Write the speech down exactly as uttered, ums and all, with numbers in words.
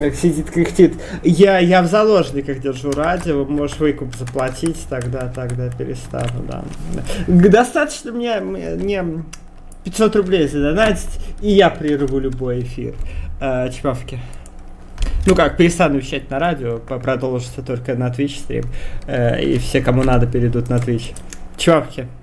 Сидит, кряхтит. Я, я в заложниках держу радио, можешь выкуп заплатить, тогда, тогда перестану, да. Достаточно мне, мне пятьсот рублей задонатить, и я прерву любой эфир. Э, чмавки. Ну как, перестану вещать на радио, продолжится только на Twitch стрим, э, и все, кому надо, перейдут на Twitch. Чмавки.